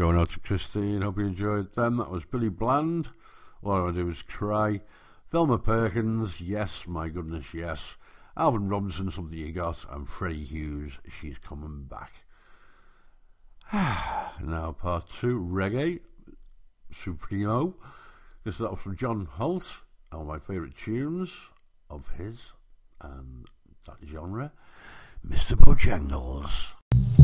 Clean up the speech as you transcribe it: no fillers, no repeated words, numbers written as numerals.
Going out to Christine, hope you enjoyed them. That was Billy Bland, All I Want to Do Is Cry. Velma Perkins, Yes, My Goodness, Yes. Alvin Robinson, Something You Got. And Freddie Hughes, She's Coming Back. Now part 2, Reggae, Supremo. This that was from John Holt, one of my favourite tunes of his and that genre, Mr. Bojangles.